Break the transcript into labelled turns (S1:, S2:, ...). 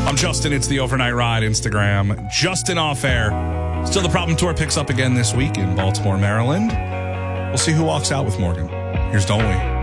S1: I'm Justin. It's the Overnight Ride Instagram. Justin off air. Still, the Problem Tour picks up again this week in Baltimore, Maryland. We'll see who walks out with Morgan. Here's Don't We.